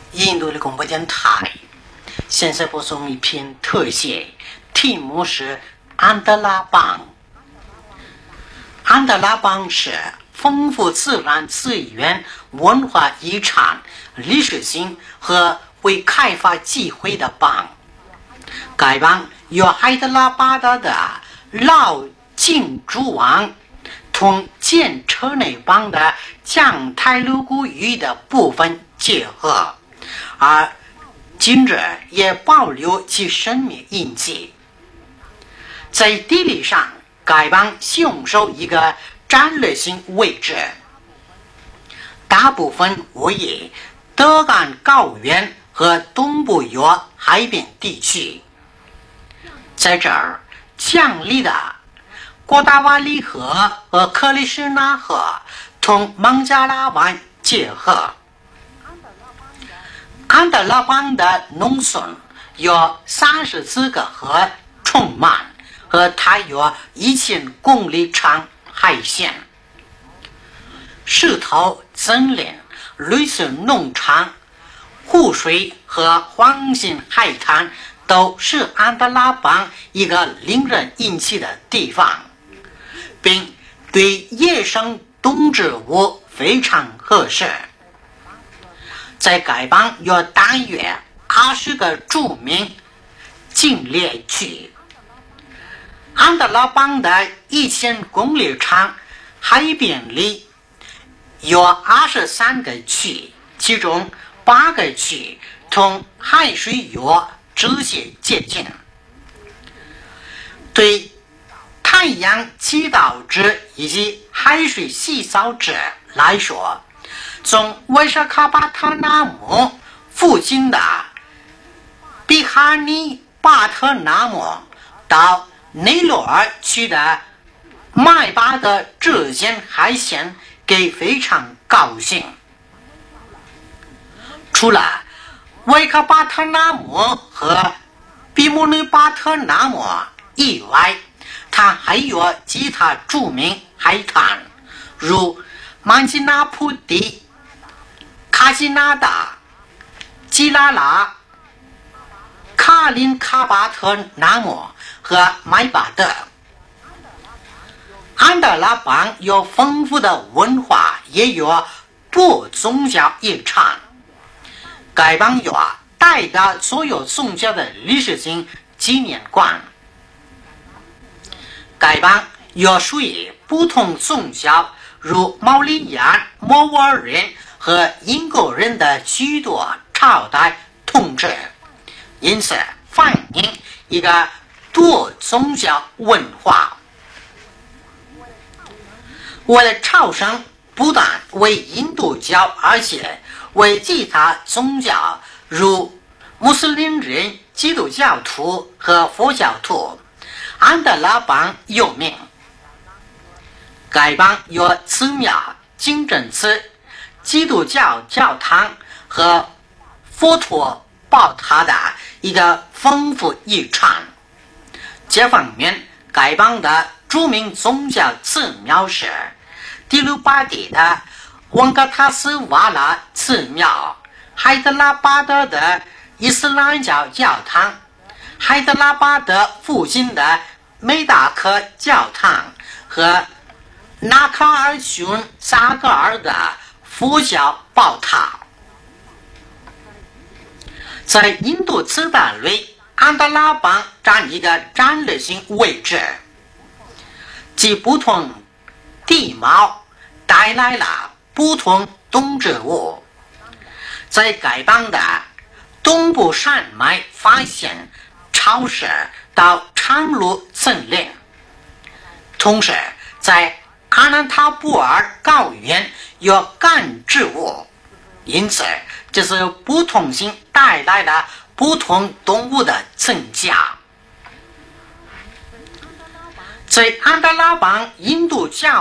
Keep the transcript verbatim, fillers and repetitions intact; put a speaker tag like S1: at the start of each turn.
S1: 印度的广播电台现在播送一篇特写，题目是安德拉邦。安德拉邦是丰富自然资源、文化遗产、历史性和未开发机会的邦。该邦由海德拉巴德的老金主王同建车内邦的降泰卢古语的部分结合，而今日也保留其生命印记。在地理上，该邦享受一个战略性位置，大部分位于德干高原和东部约海边地区。在这儿，强力的郭达瓦里河和克里什纳河同孟加拉湾结合。安德拉邦的农村有三十四个河充满，和大约一千公里长海线。石头森林、绿色农场、湖水和黄金海滩都是安德拉邦一个令人引起的地方，并对野生动植物非常合适。在该邦有大约二十个著名景猎区。安德拉邦的一千公里长海边里有二十三个区，其中八个区同海水有直接接近。对太阳祈祷者以及海水洗澡者来说，从维沙卡巴塔纳姆附近的比哈尼巴特纳姆到内罗尔区的麦巴的之间海线给非常高兴。除了维卡巴特纳姆和比穆尼巴特纳姆以外，它还有其他著名海滩，如曼吉纳普蒂、卡吉纳达、基拉拉、卡林卡巴特纳姆和麦巴德。安德拉邦有丰富的文化，也有多宗教遗产。该邦有代表所有宗教的历史性纪念馆。该邦有属于不同宗教，如毛利亚、摩沃尔人和英国人的许多朝代统治，因此反映一个多宗教文化。为了朝圣，不但为印度教，而且为其他宗教，如穆斯林人、基督教徒和佛教徒，安德拉邦有名。该邦有寺庙、清真寺、基督教教堂和佛陀宝塔的一个丰富遗产。这方面，该邦的著名宗教寺庙是迪鲁巴蒂的旺嘎塔斯瓦拉寺庙、海德拉巴德的伊斯兰教教堂、海德拉巴德附近的梅达克教堂和纳卡尔逊萨格尔的佛教宝塔。在印度次大类，安德拉邦占一个战略性位置，即不同地貌带来了不同动植物。在该邦的东部山脉发现潮湿到长路森林，同时在阿南塔布尔高原有干植物，因此这是不同性带来了不同动物的增加。在安德拉邦印度教